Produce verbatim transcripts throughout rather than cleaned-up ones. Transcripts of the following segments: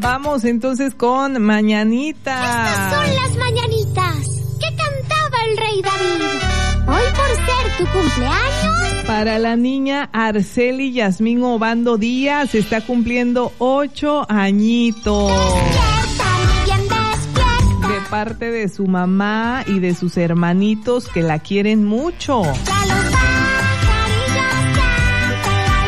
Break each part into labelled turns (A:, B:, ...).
A: Vamos entonces con mañanitas.
B: Estas son las mañanitas que cantaba el rey David. Hoy, por ser tu cumpleaños,
A: para la niña Arceli Yasmín Obando Díaz, está cumpliendo ocho añitos.
B: despierta, bien despierta.
A: De parte de su mamá y de sus hermanitos que la quieren mucho.
B: Ya los pajarillos cantan, la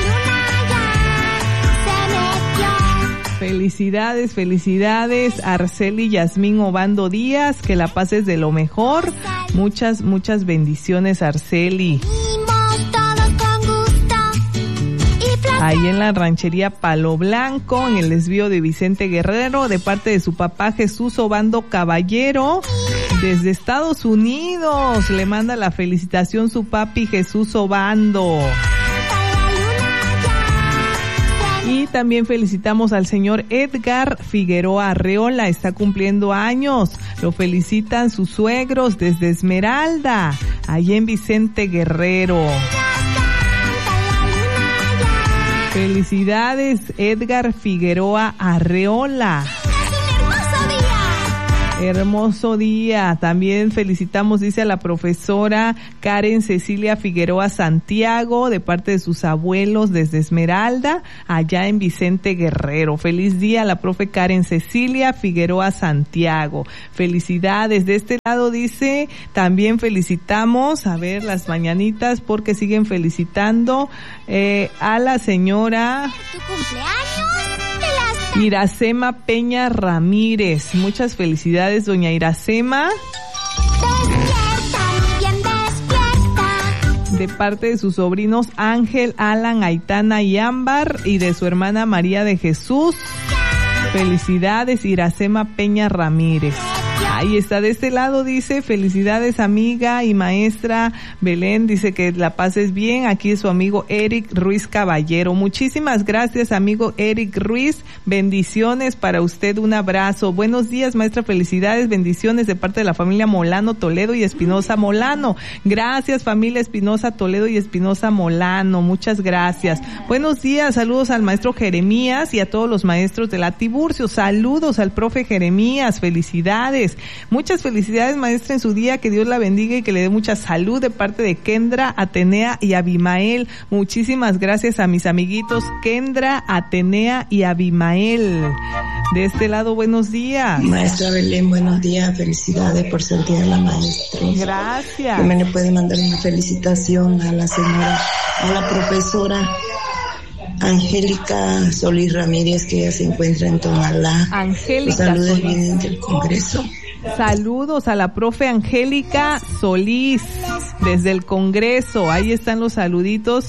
B: luna ya se metió.
A: Felicidades, felicidades, Arceli Yasmín Obando Díaz, que la pases de lo mejor. Muchas, muchas bendiciones, Arceli.
B: Comimos todos con gusto y placer.
A: Ahí en la ranchería Palo Blanco, en el desvío de Vicente Guerrero, de parte de su papá Jesús Obando Caballero, desde Estados Unidos. Le manda la felicitación su papi Jesús Obando. Y también felicitamos al señor Edgar Figueroa Arreola, está cumpliendo años. Lo felicitan sus suegros desde Esmeralda, allá en Vicente Guerrero. Felicidades, Edgar Figueroa Arreola. Hermoso día. También felicitamos, dice, a la profesora Karen Cecilia Figueroa Santiago, de parte de sus abuelos desde Esmeralda, allá en Vicente Guerrero. Feliz día a la profe Karen Cecilia Figueroa Santiago. Felicidades. De este lado, dice, también felicitamos, a ver, las mañanitas, porque siguen felicitando eh, a la señora
B: Tu cumpleaños te las
A: Iracema Peña Ramírez. Muchas felicidades, doña Iracema.
B: despierta, bien despierta.
A: De parte de sus sobrinos Ángel, Alan, Aitana y Ámbar, y de su hermana María de Jesús. Felicidades, Iracema Peña Ramírez. Ahí está, de este lado dice, felicidades amiga y maestra Belén, dice que la pases bien. Aquí es su amigo Eric Ruiz Caballero. Muchísimas gracias, amigo Eric Ruiz, bendiciones para usted, un abrazo. Buenos días, maestra, felicidades, bendiciones de parte de la familia Molano, Toledo y Espinosa Molano. Gracias, familia Espinosa, Toledo y Espinosa Molano, muchas gracias. Buenos días, saludos al maestro Jeremías y a todos los maestros de la Tiburcio. Saludos al profe Jeremías, felicidades. Muchas felicidades, maestra, en su día, que Dios la bendiga y que le dé mucha salud, de parte de Kendra, Atenea y Abimael. Muchísimas gracias a mis amiguitos Kendra, Atenea y Abimael. De este lado, buenos días.
C: Maestra Belén, buenos días, felicidades por ser Día de la Maestra.
A: Gracias.
C: También le puede mandar una felicitación a la señora, a la profesora Angélica Solís Ramírez, que ella se encuentra en Tonalá.
A: Angélica
C: Saludos,
A: Solís.
C: vienen del Congreso.
A: Saludos a la profe Angélica Solís desde el Congreso. Ahí están los saluditos.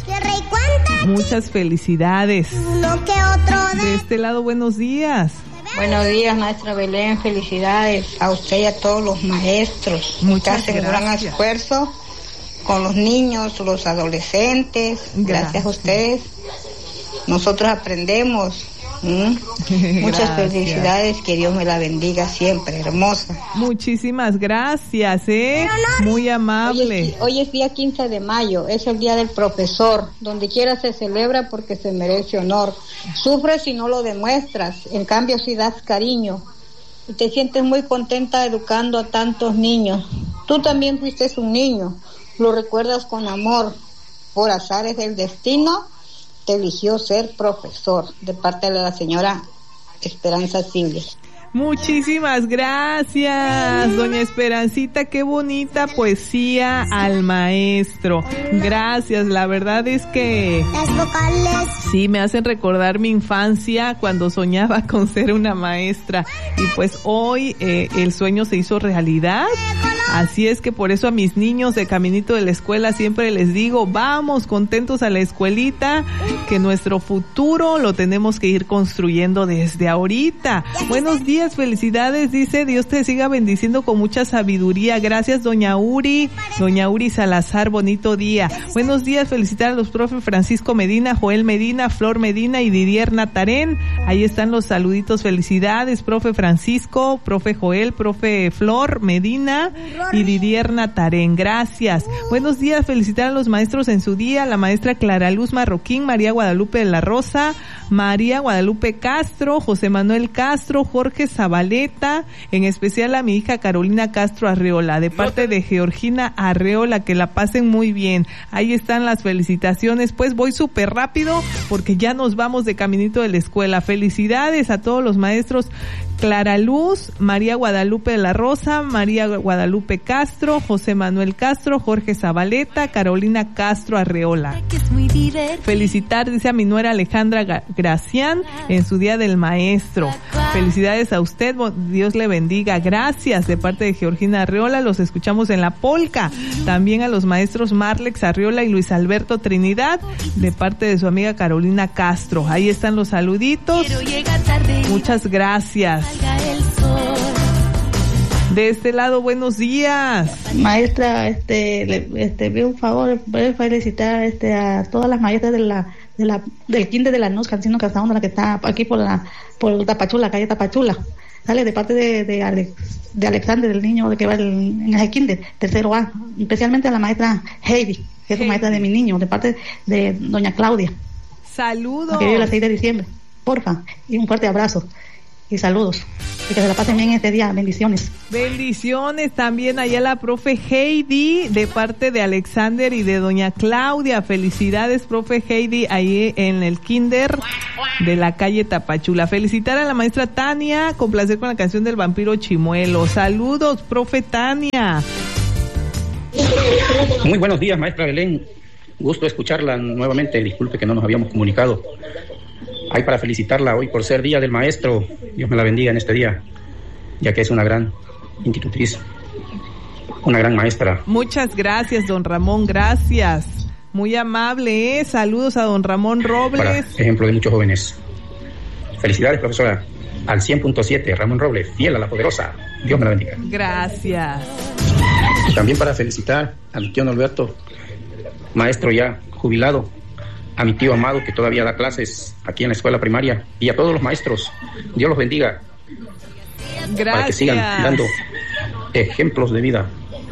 A: Muchas felicidades.
B: Uno que otro
A: De este lado, buenos días.
D: Buenos días, maestra Belén, felicidades a usted y a todos los maestros que
A: Muchas
D: hacen un gran
A: gracias.
D: esfuerzo con los niños, los adolescentes. Gracias,
A: Gracias.
D: a ustedes. Nosotros aprendemos. ¿Mm? Muchas
A: Gracias.
D: felicidades, que Dios me la bendiga siempre, hermosa.
A: Muchísimas gracias, ¿eh? Muy
D: Hoy
A: amable.
D: es, hoy es día quince de mayo, es el día del profesor. Donde quiera se celebra porque se merece honor. Sufres si no lo demuestras, en cambio si das cariño. Y te sientes muy contenta educando a tantos niños. Tú también fuiste un niño, lo recuerdas con amor. Por azares del destino, te eligió ser profesor, de parte de la señora Esperanza Silvia.
A: Muchísimas gracias, doña Esperancita, qué bonita poesía al maestro. Gracias, la verdad es que
B: Las vocales.
A: sí, me hacen recordar mi infancia cuando soñaba con ser una maestra, y pues hoy eh, el sueño se hizo realidad. Así es que por eso a mis niños de caminito de la escuela siempre les digo, vamos contentos a la escuelita, que nuestro futuro lo tenemos que ir construyendo desde ahorita. Buenos días, felicidades, dice, Dios te siga bendiciendo con mucha sabiduría. Gracias, doña Uri, doña Uri Salazar, bonito día. Buenos días, felicitar a los profes Francisco Medina, Joel Medina, Flor Medina y Didier Natarén. Ahí están los saluditos, felicidades, profe Francisco, profe Joel, profe Flor Medina y Didier Natarén. Gracias. Buenos días, felicitar a los maestros en su día, la maestra Clara Luz Marroquín, María Guadalupe de la Rosa, María Guadalupe Castro, José Manuel Castro, Jorge Zabaleta, en especial a mi hija Carolina Castro Arreola, de parte de Georgina Arreola, que la pasen muy bien. Ahí están las felicitaciones. Pues voy súper rápido porque ya nos vamos de caminito de la escuela. Felicidades a todos los maestros: Clara Luz, María Guadalupe de la Rosa, María Guadalupe Castro, José Manuel Castro, Jorge Zabaleta, Carolina Castro Arreola. Felicitar, dice, a mi nuera Alejandra Gracián en su Día del Maestro. Felicidades a usted, Dios le bendiga. Gracias, de parte de Georgina Arreola. Los escuchamos en La Polca. También a los maestros Marlex Arreola y Luis Alberto Trinidad, de parte de su amiga Carolina Castro. Ahí están los saluditos. Muchas gracias. De este lado, buenos días.
E: Maestra, este, le, este, pido un favor, puede felicitar, este, a todas las maestras de la, de la, del kinder de la N U S Cancino Casaunda, la que está aquí por la, por Tapachula, calle Tapachula. Sale de parte de, de, Alex, de Alexander, el niño de que va el, en el kinder, tercero A, especialmente a la maestra Heidi, que es Heidi, maestra de mi niño, de parte de doña Claudia.
A: Saludos.
E: Que vive el seis de diciembre, porfa, y un fuerte abrazo. Y saludos, y que se la pasen bien este día, bendiciones.
A: Bendiciones también allá la profe Heidi, de parte de Alexander y de doña Claudia. Felicidades, profe Heidi, ahí en el kinder de la calle Tapachula. Felicitar a la maestra Tania, complacer con la canción del vampiro Chimuelo. Saludos, profe Tania.
F: Muy buenos días, maestra Belén, gusto escucharla nuevamente, disculpe que no nos habíamos comunicado. Hay para felicitarla hoy por ser Día del Maestro. Dios me la bendiga en este día, ya que es una gran institutriz, una gran maestra.
A: Muchas gracias, don Ramón, gracias. Muy amable, ¿eh? Saludos a don Ramón Robles.
F: Para ejemplo de muchos jóvenes. Felicidades, profesora. Al cien punto siete, Ramón Robles, fiel a la poderosa. Dios me la bendiga.
A: Gracias.
F: También para felicitar a mi tío Norberto, maestro ya jubilado, a mi tío Amado, que todavía da clases aquí en la escuela primaria, y a todos los maestros. Dios los bendiga.
A: Gracias.
F: Para que sigan dando ejemplos de vida.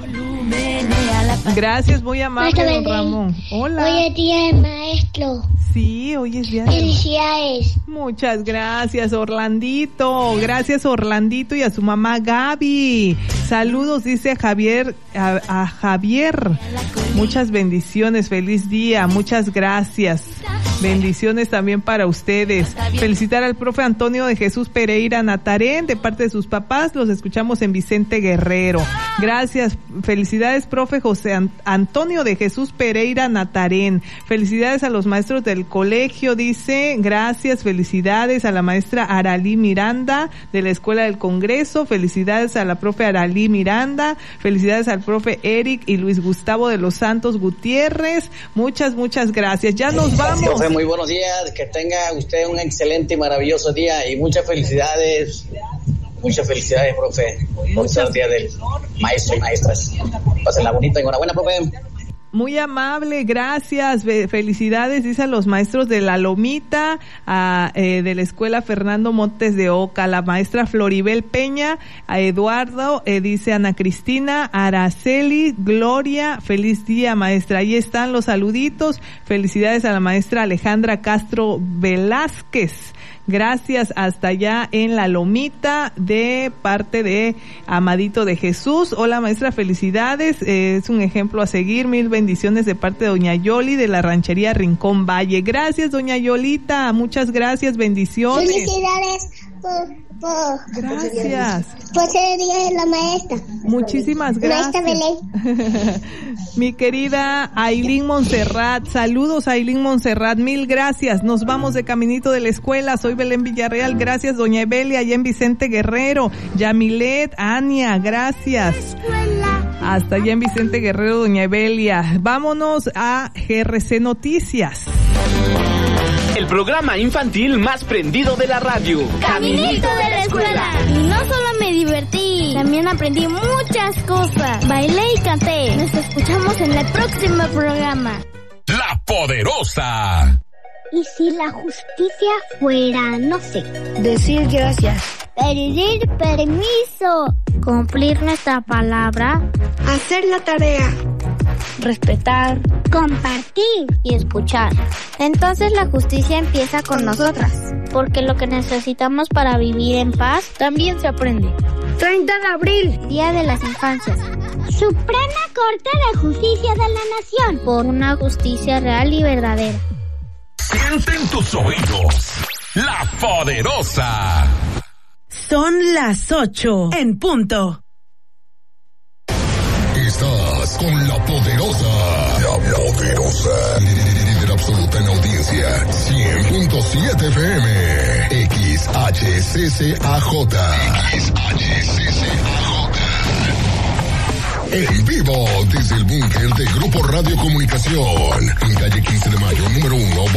A: Gracias, muy amable, don Ramón. Hola.
B: Hoy es día del maestro.
A: Sí, hoy es día del...
B: Felicidades.
A: Muchas gracias, Orlandito. Gracias, Orlandito, y a su mamá Gaby. Saludos, dice Javier, a, a Javier. Muchas bendiciones, feliz día, muchas gracias. Bendiciones también para ustedes. Felicitar al profe Antonio de Jesús Pereira Natarén, de parte de sus papás. Los escuchamos en Vicente Guerrero. Gracias. Felicidades, profe José Antonio de Jesús Pereira Natarén. Felicidades a los maestros del colegio, dice. Gracias, felicidades a la maestra Aralí Miranda de la Escuela del Congreso. Felicidades a la profe Aralí Miranda. Felicidades al profe Eric y Luis Gustavo de los Santos Gutiérrez. Muchas, muchas gracias. Ya nos vamos.
G: Profe, muy buenos días. Que tenga usted un excelente y maravilloso día y muchas felicidades. Muchas felicidades, profe. Por ser el día del maestro y maestras. Pásenla bonita. Enhorabuena, profe.
A: Muy amable, gracias, felicidades, dice a los maestros de La Lomita, a, eh, de la Escuela Fernando Montes de Oca, la maestra Floribel Peña, a Eduardo, eh, dice Ana Cristina, Araceli, Gloria, feliz día, maestra. Ahí están los saluditos, felicidades a la maestra Alejandra Castro Velázquez. Gracias, hasta allá en La Lomita, de parte de Amadito de Jesús. Hola, maestra, felicidades, eh, es un ejemplo a seguir. Mil bendiciones de parte de doña Yoli de la ranchería Rincón Valle. Gracias, doña Yolita, muchas gracias, bendiciones.
B: Felicidades por... por
A: gracias.
B: Por ser día de la maestra.
A: Muchísimas gracias.
B: Maestra Belén.
A: Mi querida Ailín Montserrat, saludos Ailín Montserrat, mil gracias. Nos vamos de caminito de la escuela. Soy Belén Villarreal, gracias doña Evelia, allá en Vicente Guerrero. Yamilet, Ania, gracias. Hasta allá en Vicente Guerrero, doña Evelia. Vámonos a G R C Noticias.
H: El programa infantil más prendido de la radio.
B: Caminito de la escuela. Y no solo me divertí, también aprendí muchas cosas. Bailé y canté. Nos escuchamos en el próximo programa.
H: La Poderosa.
B: ¿Y si la justicia fuera, no sé?
I: Decir gracias.
B: Pedir permiso. Cumplir nuestra palabra.
I: Hacer la tarea.
E: Respetar.
B: compartir y escuchar. Entonces la justicia empieza con nosotras, porque lo que necesitamos para vivir en paz también se aprende. treinta de abril, Día de las Infancias. Suprema Corte de Justicia de la Nación. Por una justicia real y verdadera.
I: Siente en tus oídos La Poderosa.
J: Son las ocho en punto.
I: Estás con La Poderosa. La Poderosa. Líder absoluta en audiencia. cien punto siete F M. X H C C A J. X H C C A J. En vivo desde el búnker de Grupo Radio Comunicación. En calle quince de mayo, número uno.